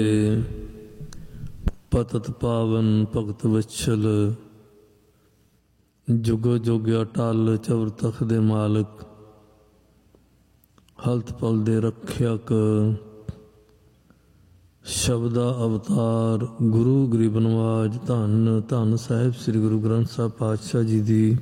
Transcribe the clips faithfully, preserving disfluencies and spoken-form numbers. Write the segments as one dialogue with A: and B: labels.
A: ਪਤਤ ਪਾਵਨ ਭਗਤ ਵਛਲ, ਜੁਗੋ ਜੁਗ ਅਟਲ ਚਵਰ ਤਖ ਦੇ ਮਾਲਕ, ਹਲਤ ਪਲ ਦੇ ਰੱਖਿਅਕ, ਸ਼ਬਦਾ ਅਵਤਾਰ ਗੁਰੂ ਗਰੀਬ ਨਵਾਜ। ਧੰਨ ਧੰਨ ਸਾਹਿਬ ਸ੍ਰੀ ਗੁਰੂ ਗ੍ਰੰਥ ਸਾਹਿਬ ਪਾਤਸ਼ਾਹ ਜੀ ਦੀ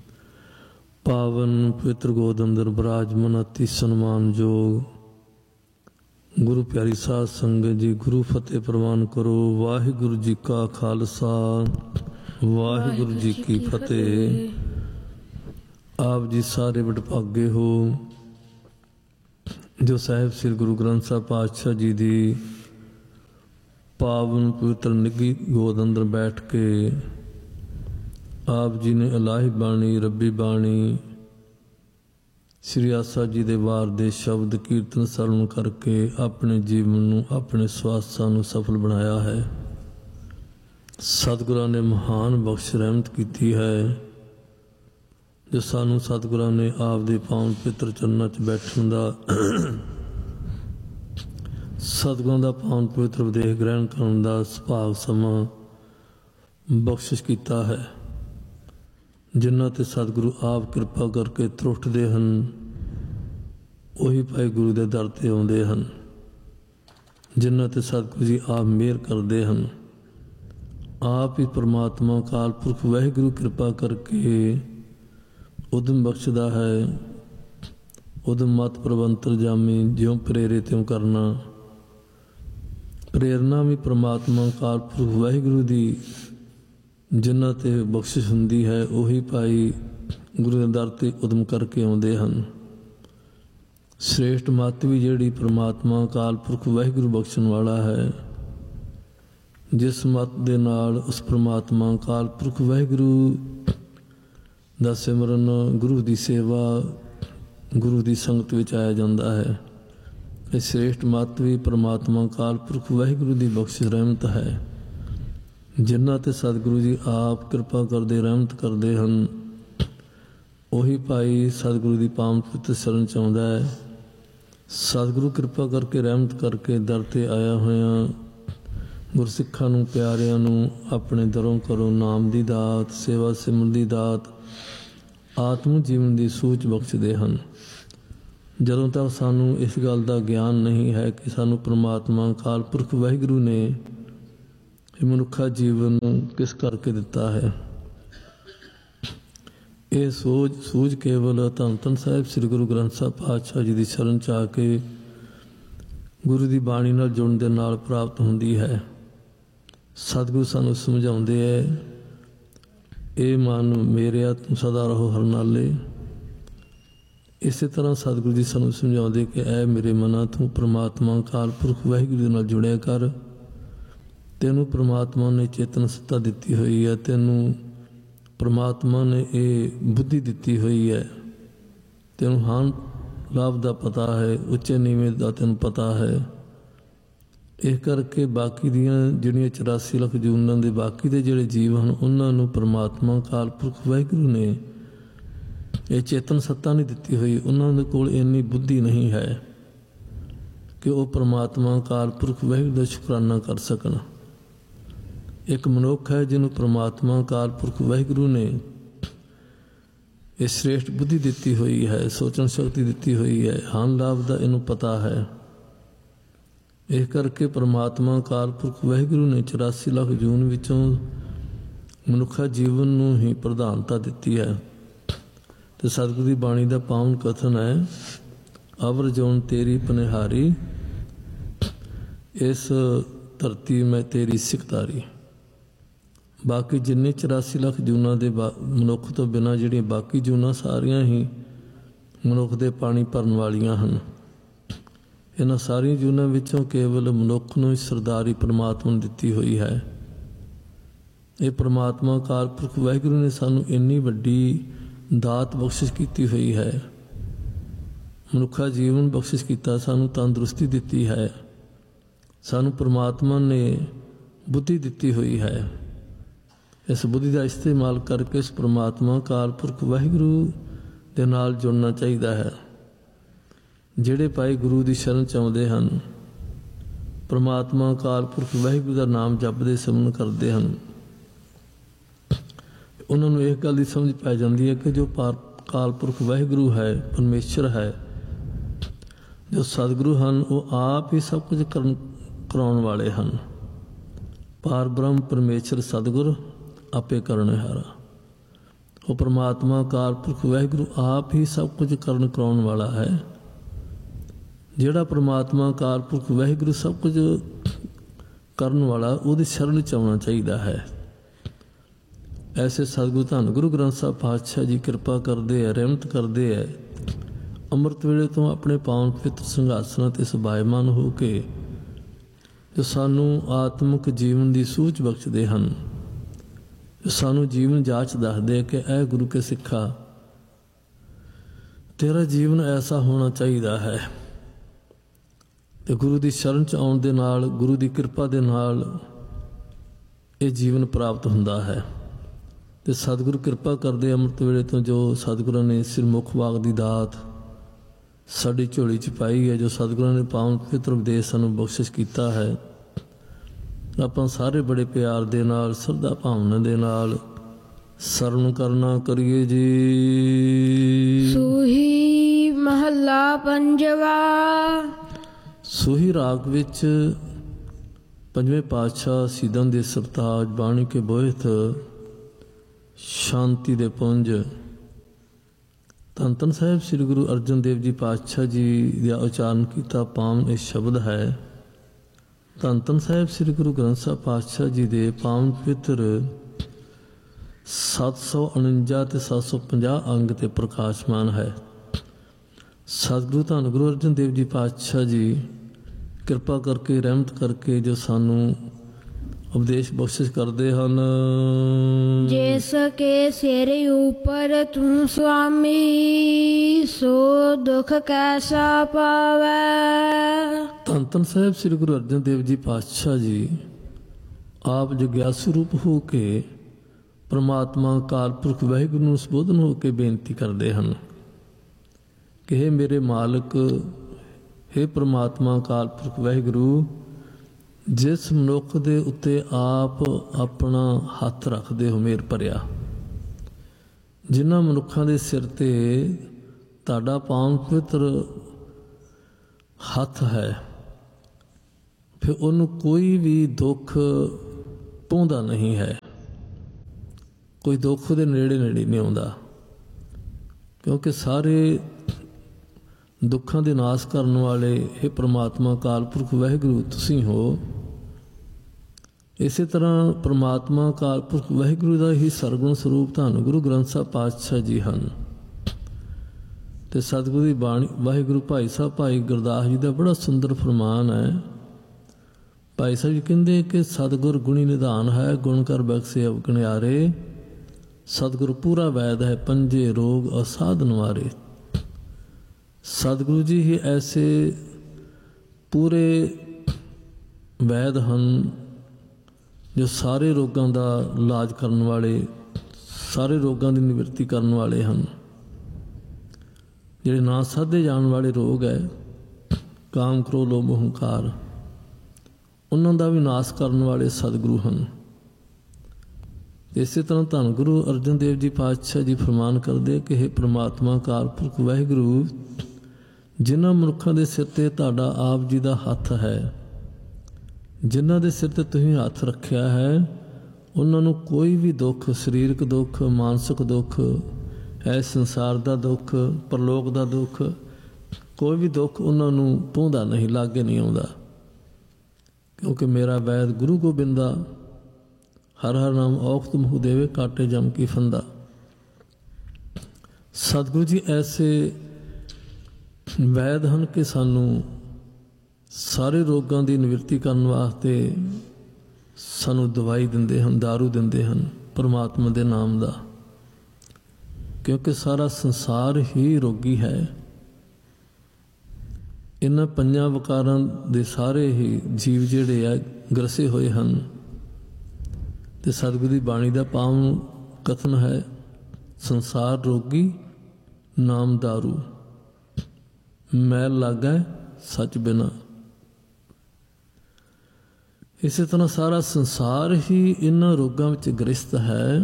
A: ਪਾਵਨ ਪਵਿੱਤਰ ਗੋਦ ਅੰਦਰ ਬਿਰਾਜਮਾਨ ਅਤੀ ਸਨਮਾਨਯੋਗ ਗੁਰੂ ਪਿਆਰੀ ਸਾਧ ਸੰਗਤ ਜੀ, ਗੁਰੂ ਫਤਿਹ ਪ੍ਰਵਾਨ ਕਰੋ। ਵਾਹਿਗੁਰੂ ਜੀ ਕਾ ਖਾਲਸਾ, ਵਾਹਿਗੁਰੂ ਜੀ ਕੀ ਫਤਿਹ। ਆਪ ਜੀ ਸਾਰੇ ਵਡਭਾਗੇ ਹੋ ਜੋ ਸਾਹਿਬ ਸ੍ਰੀ ਗੁਰੂ ਗ੍ਰੰਥ ਸਾਹਿਬ ਪਾਤਸ਼ਾਹ ਜੀ ਦੀ ਪਾਵਨ ਪਵਿੱਤਰ ਨਿੱਘੀ ਗੋਦ ਅੰਦਰ ਬੈਠ ਕੇ ਆਪ ਜੀ ਨੇ ਇਲਾਹੀ ਬਾਣੀ, ਰੱਬੀ ਬਾਣੀ, ਸ੍ਰੀ ਆਸਾ ਜੀ ਦੇ ਵਾਰ ਦੇ ਸ਼ਬਦ ਕੀਰਤਨ ਸਰਵਣ ਕਰਕੇ ਆਪਣੇ ਜੀਵਨ ਨੂੰ, ਆਪਣੇ ਸਵਾਸਾਂ ਨੂੰ ਸਫਲ ਬਣਾਇਆ ਹੈ। ਸਤਿਗੁਰਾਂ ਨੇ ਮਹਾਨ ਬਖਸ਼ ਰਹਿਮਤ ਕੀਤੀ ਹੈ ਜੋ ਸਾਨੂੰ ਸਤਿਗੁਰਾਂ ਨੇ ਆਪ ਦੇ ਪਾਵਨ ਪਵਿੱਤਰ ਚਰਨਾਂ 'ਚ ਬੈਠਣ ਦਾ, ਸਤਿਗੁਰਾਂ ਦਾ ਪਾਵਨ ਪਵਿੱਤਰ ਉਪਦੇਸ਼ ਗ੍ਰਹਿਣ ਕਰਨ ਦਾ ਸੁਭਾਗ ਸਮਾਂ ਬਖਸ਼ਿਸ਼ ਕੀਤਾ ਹੈ। ਜਿਨ੍ਹਾਂ 'ਤੇ ਸਤਿਗੁਰੂ ਆਪ ਕਿਰਪਾ ਕਰਕੇ ਤਰੁੱਠਦੇ ਹਨ, ਉਹੀ ਭਾਈ ਗੁਰੂ ਦੇ ਦਰ 'ਤੇ ਆਉਂਦੇ ਹਨ। ਜਿਨ੍ਹਾਂ 'ਤੇ ਸਤਿਗੁਰੂ ਜੀ ਆਪ ਮਿਹਰ ਕਰਦੇ ਹਨ, ਆਪ ਹੀ ਪਰਮਾਤਮਾ ਅਕਾਲ ਪੁਰਖ ਵਾਹਿਗੁਰੂ ਕਿਰਪਾ ਕਰਕੇ ਉਦਮ ਬਖਸ਼ਦਾ ਹੈ। ਉਦਮ ਮਤ ਪ੍ਰਬੰਤਰ ਜਾਮੀ, ਜਿਉਂ ਪ੍ਰੇਰੇ ਤਿਉਂ ਕਰਨਾ। ਪ੍ਰੇਰਨਾ ਵੀ ਪਰਮਾਤਮਾ ਅਕਾਲ ਪੁਰਖ ਵਾਹਿਗੁਰੂ ਦੀ ਜਿਨ੍ਹਾਂ 'ਤੇ ਬਖਸ਼ਿਸ਼ ਹੁੰਦੀ ਹੈ, ਉਹੀ ਭਾਈ ਗੁਰੂ ਦੇ ਦਰ 'ਤੇ ਉਦਮ ਕਰਕੇ ਆਉਂਦੇ ਹਨ। ਸ੍ਰੇਸ਼ਟ ਮੱਤ ਵੀ ਜਿਹੜੀ ਪਰਮਾਤਮਾ ਅਕਾਲ ਪੁਰਖ ਵਾਹਿਗੁਰੂ ਬਖਸ਼ਣ ਵਾਲਾ ਹੈ, ਜਿਸ ਮੱਤ ਦੇ ਨਾਲ ਉਸ ਪਰਮਾਤਮਾ ਅਕਾਲ ਪੁਰਖ ਵਾਹਿਗੁਰੂ ਦਾ ਸਿਮਰਨ, ਗੁਰੂ ਦੀ ਸੇਵਾ, ਗੁਰੂ ਦੀ ਸੰਗਤ ਵਿੱਚ ਆਇਆ ਜਾਂਦਾ ਹੈ। ਇਹ ਸ੍ਰੇਸ਼ਟ ਮੱਤ ਵੀ ਪਰਮਾਤਮਾ ਅਕਾਲ ਪੁਰਖ ਵਾਹਿਗੁਰੂ ਦੀ ਬਖਸ਼ਿਸ਼ ਰਹਿਮਤ ਹੈ। ਜਿਨ੍ਹਾਂ 'ਤੇ ਸਤਿਗੁਰੂ ਜੀ ਆਪ ਕਿਰਪਾ ਕਰਦੇ, ਰਹਿਮਤ ਕਰਦੇ ਹਨ, ਉਹੀ ਭਾਈ ਸਤਿਗੁਰੂ ਦੀ ਪਾਵਨ ਪਵਿੱਤਰ ਸ਼ਰਨ 'ਚ ਆਉਂਦਾ ਹੈ। ਸਤਿਗੁਰੂ ਕਿਰਪਾ ਕਰਕੇ, ਰਹਿਮਤ ਕਰਕੇ ਦਰ 'ਤੇ ਆਇਆ ਹੋਇਆਂ ਗੁਰਸਿੱਖਾਂ ਨੂੰ, ਪਿਆਰਿਆਂ ਨੂੰ ਆਪਣੇ ਦਰੋਂ ਕਰੋ ਨਾਮ ਦੀ ਦਾਤ, ਸੇਵਾ ਸਿਮਰਨ ਦੀ ਦਾਤ, ਆਤਮ ਜੀਵਨ ਦੀ ਸੂਝ ਬਖਸ਼ਦੇ ਹਨ। ਜਦੋਂ ਤੱਕ ਸਾਨੂੰ ਇਸ ਗੱਲ ਦਾ ਗਿਆਨ ਨਹੀਂ ਹੈ ਕਿ ਸਾਨੂੰ ਪਰਮਾਤਮਾ ਅਕਾਲ ਪੁਰਖ ਵਾਹਿਗੁਰੂ ਨੇ ਇਹ ਮਨੁੱਖਾ ਜੀਵਨ ਕਿਸ ਕਰਕੇ ਦਿੱਤਾ ਹੈ, ਇਹ ਸੋਝ ਸੂਝ ਕੇਵਲ ਧੰਨ ਧੰਨ ਸਾਹਿਬ ਸ੍ਰੀ ਗੁਰੂ ਗ੍ਰੰਥ ਸਾਹਿਬ ਪਾਤਸ਼ਾਹ ਜੀ ਦੀ ਸ਼ਰਨ 'ਚ ਆ ਕੇ ਗੁਰੂ ਦੀ ਬਾਣੀ ਨਾਲ ਜੁੜਨ ਦੇ ਨਾਲ ਪ੍ਰਾਪਤ ਹੁੰਦੀ ਹੈ। ਸਤਿਗੁਰੂ ਸਾਨੂੰ ਸਮਝਾਉਂਦੇ ਹੈ, ਇਹ ਮਨ ਮੇਰਿਆ ਤੂੰ ਸਦਾ ਰਹੋ ਹਰ ਨਾਲੇ। ਇਸੇ ਤਰ੍ਹਾਂ ਸਤਿਗੁਰੂ ਜੀ ਸਾਨੂੰ ਸਮਝਾਉਂਦੇ ਕਿ ਐ ਮੇਰੇ ਮਨਾ, ਤੂੰ ਪਰਮਾਤਮਾ ਅਕਾਲ ਪੁਰਖ ਵਾਹਿਗੁਰੂ ਦੇ ਨਾਲ ਜੁੜਿਆ ਕਰ। ਤੈਨੂੰ ਪਰਮਾਤਮਾ ਨੇ ਚੇਤਨ ਸੱਤਾ ਦਿੱਤੀ ਹੋਈ ਹੈ, ਤੈਨੂੰ ਪਰਮਾਤਮਾ ਨੇ ਇਹ ਬੁੱਧੀ ਦਿੱਤੀ ਹੋਈ ਹੈ, ਤੈਨੂੰ ਹਾਨ ਲਾਭ ਦਾ ਪਤਾ ਹੈ, ਉੱਚੇ ਨੀਵੇਂ ਦਾ ਤੈਨੂੰ ਪਤਾ ਹੈ। ਇਸ ਕਰਕੇ ਬਾਕੀ ਦੀਆਂ ਜਿਹੜੀਆਂ ਚੁਰਾਸੀ ਲੱਖ ਜੂਨਾਂ ਦੇ ਬਾਕੀ ਦੇ ਜਿਹੜੇ ਜੀਵ ਹਨ, ਉਹਨਾਂ ਨੂੰ ਪਰਮਾਤਮਾ ਅਕਾਲ ਪੁਰਖ ਵਾਹਿਗੁਰੂ ਨੇ ਇਹ ਚੇਤਨ ਸੱਤਾ ਨਹੀਂ ਦਿੱਤੀ ਹੋਈ। ਉਹਨਾਂ ਦੇ ਕੋਲ ਇੰਨੀ ਬੁੱਧੀ ਨਹੀਂ ਹੈ ਕਿ ਉਹ ਪਰਮਾਤਮਾ ਅਕਾਲ ਪੁਰਖ ਵਾਹਿਗੁਰੂ ਦਾ ਸ਼ੁਕਰਾਨਾ ਕਰ ਸਕਣ। ਇੱਕ ਮਨੁੱਖ ਹੈ ਜਿਹਨੂੰ ਪਰਮਾਤਮਾ ਅਕਾਲ ਪੁਰਖ ਵਾਹਿਗੁਰੂ ਨੇ ਇਹ ਸ੍ਰੇਸ਼ਟ ਬੁੱਧੀ ਦਿੱਤੀ ਹੋਈ ਹੈ, ਸੋਚਣ ਸ਼ਕਤੀ ਦਿੱਤੀ ਹੋਈ ਹੈ, ਹਾਨ ਲਾਭ ਦਾ ਇਹਨੂੰ ਪਤਾ ਹੈ। ਇਸ ਕਰਕੇ ਪਰਮਾਤਮਾ ਅਕਾਲ ਪੁਰਖ ਵਾਹਿਗੁਰੂ ਨੇ ਚੁਰਾਸੀ ਲੱਖ ਜੂਨ ਵਿੱਚੋਂ ਮਨੁੱਖਾ ਜੀਵਨ ਨੂੰ ਹੀ ਪ੍ਰਧਾਨਤਾ ਦਿੱਤੀ ਹੈ। ਤੇ ਸਤਿਗੁਰੂ ਦੀ ਬਾਣੀ ਦਾ ਪਾਵਨ ਕਥਨ ਹੈ, ਅਵਰ ਜੋਨ ਤੇਰੀ ਪਨਿਹਾਰੀ, ਇਸ ਧਰਤੀ ਮੈਂ ਤੇਰੀ ਸਿਕਤਾਰੀ। ਬਾਕੀ ਜਿੰਨੇ ਚੁਰਾਸੀ ਲੱਖ ਜੂਨਾਂ ਦੇ ਮਨੁੱਖ ਤੋਂ ਬਿਨਾਂ ਜਿਹੜੀਆਂ ਬਾਕੀ ਜੂਨਾਂ ਸਾਰੀਆਂ ਹੀ ਮਨੁੱਖ ਦੇ ਪਾਣੀ ਭਰਨ ਵਾਲੀਆਂ ਹਨ। ਇਹਨਾਂ ਸਾਰੀਆਂ ਜੂਨਾਂ ਵਿੱਚੋਂ ਕੇਵਲ ਮਨੁੱਖ ਨੂੰ ਹੀ ਸਰਦਾਰੀ ਪਰਮਾਤਮਾ ਨੇ ਦਿੱਤੀ ਹੋਈ ਹੈ। ਇਹ ਪਰਮਾਤਮਾ ਅਕਾਲ ਪੁਰਖ ਵਾਹਿਗੁਰੂ ਨੇ ਸਾਨੂੰ ਇੰਨੀ ਵੱਡੀ ਦਾਤ ਬਖਸ਼ਿਸ਼ ਕੀਤੀ ਹੋਈ ਹੈ, ਮਨੁੱਖਾ ਜੀਵਨ ਬਖਸ਼ਿਸ਼ ਕੀਤਾ, ਸਾਨੂੰ ਤੰਦਰੁਸਤੀ ਦਿੱਤੀ ਹੈ, ਸਾਨੂੰ ਪਰਮਾਤਮਾ ਨੇ ਬੁੱਧੀ ਦਿੱਤੀ ਹੋਈ ਹੈ। ਇਸ ਬੁੱਧੀ ਦਾ ਇਸਤੇਮਾਲ ਕਰਕੇ ਇਸ ਪਰਮਾਤਮਾ ਅਕਾਲ ਪੁਰਖ ਵਾਹਿਗੁਰੂ ਦੇ ਨਾਲ ਜੁੜਨਾ ਚਾਹੀਦਾ ਹੈ। ਜਿਹੜੇ ਭਾਈ ਗੁਰੂ ਦੀ ਸ਼ਰਨ 'ਚ ਆਉਂਦੇ ਹਨ, ਪਰਮਾਤਮਾ ਅਕਾਲ ਪੁਰਖ ਵਾਹਿਗੁਰੂ ਦਾ ਨਾਮ ਜਪਦੇ ਸਿਮਰਨ ਕਰਦੇ ਹਨ, ਉਹਨਾਂ ਨੂੰ ਇਹ ਗੱਲ ਦੀ ਸਮਝ ਪੈ ਜਾਂਦੀ ਹੈ ਕਿ ਜੋ ਪਾਰ ਅਕਾਲ ਪੁਰਖ ਵਾਹਿਗੁਰੂ ਹੈ, ਪਰਮੇਸ਼ਰ ਹੈ, ਜੋ ਸਤਿਗੁਰੂ ਹਨ, ਉਹ ਆਪ ਹੀ ਸਭ ਕੁਝ ਕਰਨ ਕਰਾਉਣ ਵਾਲੇ ਹਨ। ਪਾਰ ਬ੍ਰਹਮ ਪਰਮੇਸ਼ਰ ਸਤਿਗੁਰ ਆਪੇ ਕਰਨਹਾਰਾ। ਉਹ ਪਰਮਾਤਮਾ ਅਕਾਲ ਪੁਰਖ ਵਾਹਿਗੁਰੂ ਆਪ ਹੀ ਸਭ ਕੁਝ ਕਰਨ ਕਰਾਉਣ ਵਾਲਾ ਹੈ। ਜਿਹੜਾ ਪਰਮਾਤਮਾ ਅਕਾਲ ਪੁਰਖ ਵਾਹਿਗੁਰੂ ਸਭ ਕੁਝ ਕਰਨ ਵਾਲਾ, ਉਹਦੀ ਸ਼ਰਨ 'ਚ ਆਉਣਾ ਚਾਹੀਦਾ ਹੈ। ਐਸੇ ਸਤਿਗੁਰੂ ਧੰਨ ਗੁਰੂ ਗ੍ਰੰਥ ਸਾਹਿਬ ਪਾਤਸ਼ਾਹ ਜੀ ਕਿਰਪਾ ਕਰਦੇ ਹੈ, ਰਹਿਮਤ ਕਰਦੇ ਹੈ। ਅੰਮ੍ਰਿਤ ਵੇਲੇ ਤੋਂ ਆਪਣੇ ਪਾਵਨ ਪਵਿੱਤਰ ਸਿੰਘਾਸਨਾਂ 'ਤੇ ਸਬਾਇਮਾਨ ਹੋ ਕੇ ਜੋ ਸਾਨੂੰ ਆਤਮਿਕ ਜੀਵਨ ਦੀ ਸੂਝ ਬਖਸ਼ਦੇ ਹਨ, ਜੋ ਸਾਨੂੰ ਜੀਵਨ ਜਾਂਚ ਦੱਸਦੇ ਕਿ ਇਹ ਗੁਰੂ ਕੇ ਸਿੱਖਾ, ਤੇਰਾ ਜੀਵਨ ਐਸਾ ਹੋਣਾ ਚਾਹੀਦਾ ਹੈ। ਤੇ ਗੁਰੂ ਦੀ ਸ਼ਰਨ 'ਚ ਆਉਣ ਦੇ ਨਾਲ, ਗੁਰੂ ਦੀ ਕਿਰਪਾ ਦੇ ਨਾਲ ਇਹ ਜੀਵਨ ਪ੍ਰਾਪਤ ਹੁੰਦਾ ਹੈ। ਤੇ ਸਤਿਗੁਰੂ ਕਿਰਪਾ ਕਰਦੇ ਅੰਮ੍ਰਿਤ ਵੇਲੇ ਤੋਂ, ਜੋ ਸਤਿਗੁਰਾਂ ਨੇ ਸਿਰਮੁਖ ਵਾਗ ਦੀ ਦਾਤ ਸਾਡੀ ਝੋਲੀ 'ਚ ਪਾਈ ਹੈ, ਜੋ ਸਤਿਗੁਰਾਂ ਨੇ ਪਾਵਨ ਪਵਿੱਤਰ ਉਪਦੇਸ਼ ਸਾਨੂੰ ਬਖਸ਼ਿਸ਼ ਕੀਤਾ ਹੈ, ਆਪਾਂ ਸਾਰੇ ਬੜੇ ਪਿਆਰ ਦੇ ਨਾਲ, ਸ਼ਰਧਾ ਭਾਵਨਾ ਦੇ ਨਾਲ ਸਰਵਣ ਕਰਨਾ ਕਰੀਏ ਜੀ।
B: ਸੂਹੀ ਮਹੱਲਾ ਪੰਜਵਾ।
A: ਸੂਹੀ ਰਾਗ ਵਿੱਚ ਪੰਜਵੇਂ ਪਾਤਸ਼ਾਹ ਸ਼ਹੀਦਾਂ ਦੇ ਸਰਤਾਜ ਬਾਣੀ ਕੇ ਬੋਹਿਤ ਸ਼ਾਂਤੀ ਦੇ ਪੁੰਜ ਧੰਨ ਧੰਨ ਸਾਹਿਬ ਸ੍ਰੀ ਗੁਰੂ ਅਰਜਨ ਦੇਵ ਜੀ ਪਾਤਸ਼ਾਹ ਜੀ ਦਾ ਉਚਾਰਨ ਕੀਤਾ ਪਾਵਨ ਇਹ ਸ਼ਬਦ ਹੈ। ਧੰਨ ਧੰਨ ਸਾਹਿਬ ਸ੍ਰੀ ਗੁਰੂ ਗ੍ਰੰਥ ਸਾਹਿਬ ਪਾਤਸ਼ਾਹ ਜੀ ਦੇ ਪਾਵਨ ਪਵਿੱਤਰ ਸੱਤ ਸੌ ਉਣੰਜਾ ਤੇ ਸੱਤ ਸੌ ਪੰਜਾਹ ਅੰਗ ਤੇ ਪ੍ਰਕਾਸ਼ਮਾਨ ਹੈ। ਸਤਿਗੁਰੂ ਧੰਨ ਗੁਰੂ ਅਰਜਨ ਦੇਵ ਜੀ ਪਾਤਸ਼ਾਹ ਜੀ ਕਿਰਪਾ ਕਰਕੇ, ਰਹਿਮਤ ਕਰਕੇ ਜੋ ਸਾਨੂੰ ਉਪਦੇਸ਼ ਬਖਸ਼ਿਸ਼ ਕਰਦੇ ਹਨ।
B: ਜਿਸ ਕੇ ਸਿਰ ਉਪਰ ਤੂੰ ਸੁਆਮੀ, ਸੋ ਦੁਖ ਕੈਸਾ ਪਾਵੈ।
A: ਧੰਨ ਧੰਨ ਸਾਹਿਬ ਸ੍ਰੀ ਗੁਰੂ ਅਰਜਨ ਦੇਵ ਜੀ ਪਾਤਸ਼ਾਹ ਜੀ ਆਪ ਜਗਿਆਸੂ ਰੂਪ ਹੋ ਕੇ ਪਰਮਾਤਮਾ ਅਕਾਲ ਪੁਰਖ ਵਾਹਿਗੁਰੂ ਨੂੰ ਸੰਬੋਧਨ ਹੋ ਕੇ ਬੇਨਤੀ ਕਰਦੇ ਹਨ ਕਿ ਹੇ ਮੇਰੇ ਮਾਲਕ, ਹੇ ਪਰਮਾਤਮਾ ਅਕਾਲ ਪੁਰਖ ਵਾਹਿਗੁਰੂ, ਜਿਸ ਮਨੁੱਖ ਦੇ ਉੱਤੇ ਆਪ ਆਪਣਾ ਹੱਥ ਰੱਖਦੇ ਹੋ ਮੇਰ ਭਰਿਆ, ਜਿਨ੍ਹਾਂ ਮਨੁੱਖਾਂ ਦੇ ਸਿਰ 'ਤੇ ਤੁਹਾਡਾ ਪਾਵਨ ਪਵਿੱਤਰ ਹੱਥ ਹੈ, ਫਿਰ ਉਹਨੂੰ ਕੋਈ ਵੀ ਦੁੱਖ ਪਾਉਂਦਾ ਨਹੀਂ ਹੈ, ਕੋਈ ਦੁੱਖ ਦੇ ਨੇੜੇ ਨੇੜੇ ਨਹੀਂ ਆਉਂਦਾ, ਕਿਉਂਕਿ ਸਾਰੇ ਦੁੱਖਾਂ ਦੇ ਨਾਸ਼ ਕਰਨ ਵਾਲੇ ਇਹ ਪਰਮਾਤਮਾ ਅਕਾਲ ਪੁਰਖ ਵਾਹਿਗੁਰੂ ਤੁਸੀਂ ਹੋ। ਇਸੇ ਤਰ੍ਹਾਂ ਪਰਮਾਤਮਾ ਅਕਾਲ ਪੁਰਖ ਵਾਹਿਗੁਰੂ ਦਾ ਹੀ ਸਰਗੁਣ ਸਰੂਪ ਧੰਨ ਗੁਰੂ ਗ੍ਰੰਥ ਸਾਹਿਬ ਪਾਤਸ਼ਾਹ ਜੀ ਹਨ। ਤੇ ਸਤਿਗੁਰੂ ਦੀ ਬਾਣੀ, ਵਾਹਿਗੁਰੂ ਭਾਈ ਸਾਹਿਬ ਭਾਈ ਗੁਰਦਾਸ ਜੀ ਦਾ ਬੜਾ ਸੁੰਦਰ ਫਰਮਾਨ ਹੈ। ਭਾਈ ਸਾਹਿਬ ਜੀ ਕਹਿੰਦੇ ਕਿ ਸਤਿਗੁਰ ਗੁਣੀ ਨਿਧਾਨ ਹੈ, ਗੁਣ ਕਰ ਬਖਸ਼ੇ ਅਵਗਣਿਆਰੇ, ਸਤਿਗੁਰ ਪੂਰਾ ਵੈਦ ਹੈ, ਪੰਜੇ ਰੋਗ ਅਸਾਧ ਨਿਵਾਰੇ। ਸਤਿਗੁਰੂ ਜੀ ਹੀ ਐਸੇ ਪੂਰੇ ਵੈਦ ਹਨ ਜੋ ਸਾਰੇ ਰੋਗਾਂ ਦਾ ਇਲਾਜ ਕਰਨ ਵਾਲੇ, ਸਾਰੇ ਰੋਗਾਂ ਦੀ ਨਿਵਰਤੀ ਕਰਨ ਵਾਲੇ ਹਨ। ਜਿਹੜੇ ਨਾ ਸਾਧੇ ਜਾਣ ਵਾਲੇ ਰੋਗ ਹੈ, ਕਾਮ ਕ੍ਰੋਧ ਲੋਭ ਹੰਕਾਰ, ਉਹਨਾਂ ਦਾ ਵੀ ਨਾਸ਼ ਕਰਨ ਵਾਲੇ ਸਤਿਗੁਰੂ ਹਨ। ਇਸੇ ਤਰ੍ਹਾਂ ਧੰਨ ਗੁਰੂ ਅਰਜਨ ਦੇਵ ਜੀ ਪਾਤਸ਼ਾਹ ਜੀ ਫਰਮਾਨ ਕਰਦੇ ਕਿ ਹੇ ਪਰਮਾਤਮਾ ਅਕਾਲ ਪੁਰਖ ਵਾਹਿਗੁਰੂ, ਜਿਨ੍ਹਾਂ ਮਨੁੱਖਾਂ ਦੇ ਸਿਰ 'ਤੇ ਤੁਹਾਡਾ ਆਪ ਜੀ ਦਾ ਹੱਥ ਹੈ, ਜਿਨ੍ਹਾਂ ਦੇ ਸਿਰ 'ਤੇ ਤੁਸੀਂ ਹੱਥ ਰੱਖਿਆ ਹੈ, ਉਹਨਾਂ ਨੂੰ ਕੋਈ ਵੀ ਦੁੱਖ, ਸਰੀਰਕ ਦੁੱਖ, ਮਾਨਸਿਕ ਦੁੱਖ, ਹੈ ਸੰਸਾਰ ਦਾ ਦੁੱਖ, ਪਰਲੋਕ ਦਾ ਦੁੱਖ, ਕੋਈ ਵੀ ਦੁੱਖ ਉਹਨਾਂ ਨੂੰ ਪਾਉਂਦਾ ਨਹੀਂ, ਲਾਗੇ ਨਹੀਂ ਆਉਂਦਾ, ਕਿਉਂਕਿ ਮੇਰਾ ਵੈਦ ਗੁਰੂ ਗੋਬਿੰਦਾ, ਹਰ ਹਰ ਨਾਮ ਔਖਤ ਮੂਹ ਦੇਵੇ, ਕਾਟੇ ਜਮ ਕੀ ਫੰਦਾ। ਸਤਿਗੁਰੂ ਜੀ ਐਸੇ ਵੈਦ ਹਨ ਕਿ ਸਾਨੂੰ ਸਾਰੇ ਰੋਗਾਂ ਦੀ ਨਿਵਰਤੀ ਕਰਨ ਵਾਸਤੇ ਸਾਨੂੰ ਦਵਾਈ ਦਿੰਦੇ ਹਨ, ਦਾਰੂ ਦਿੰਦੇ ਹਨ ਪਰਮਾਤਮਾ ਦੇ ਨਾਮ ਦਾ, ਕਿਉਂਕਿ ਸਾਰਾ ਸੰਸਾਰ ਹੀ ਰੋਗੀ ਹੈ। ਇਹਨਾਂ ਪੰਜਾਂ ਵਿਕਾਰਾਂ ਦੇ ਸਾਰੇ ਹੀ ਜੀਵ ਜਿਹੜੇ ਆ ਗ੍ਰਸੇ ਹੋਏ ਹਨ। ਤੇ ਸਤਿਗੁਰੂ ਦੀ ਬਾਣੀ ਦਾ ਪਾਵਨ ਕਥਨ ਹੈ, ਸੰਸਾਰ ਰੋਗੀ ਨਾਮ ਦਾਰੂ, ਮੈਲ ਲਾਗੈ ਸੱਚ ਬਿਨਾ। ਇਸੇ ਤਰ੍ਹਾਂ ਸਾਰਾ ਸੰਸਾਰ ਹੀ ਇਹਨਾਂ ਰੋਗਾਂ ਵਿੱਚ ਗ੍ਰਸਤ ਹੈ,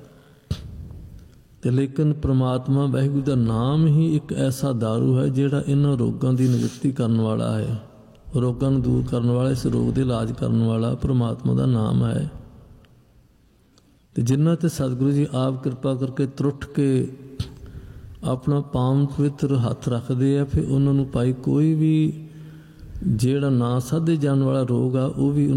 A: ਤੇ ਲੇਕਿਨ ਪ੍ਰਮਾਤਮਾ ਵਾਹਿਗੁਰੂ ਦਾ ਨਾਮ ਹੀ ਇੱਕ ਐਸਾ ਦਾਰੂ ਹੈ ਜਿਹੜਾ ਇਹਨਾਂ ਰੋਗਾਂ ਦੀ ਨਿਵਰਤੀ ਕਰਨ ਵਾਲਾ ਹੈ। ਰੋਗਾਂ ਨੂੰ ਦੂਰ ਕਰਨ ਵਾਲਾ, ਇਸ ਰੋਗ ਦੇ ਇਲਾਜ ਕਰਨ ਵਾਲਾ ਪ੍ਰਮਾਤਮਾ ਦਾ ਨਾਮ ਹੈ। ਤੇ ਜਿਨ੍ਹਾਂ ਤੇ ਸਤਿਗੁਰੂ ਜੀ ਆਪ ਕਿਰਪਾ ਕਰਕੇ ਤਰੁੱਠ ਕੇ ਆਪਣਾ ਪਾਵਨ ਪਵਿੱਤਰ ਹੱਥ ਰੱਖਦੇ ਆ, ਫਿਰ ਉਹਨਾਂ ਨੂੰ ਭਾਈ ਕੋਈ ਵੀ ਜਿਹੜਾ ਨਾ ਸਾਧੇ ਜਾਣ ਵਾਲਾ ਰੋਗ ਆ ਉਹ ਵੀ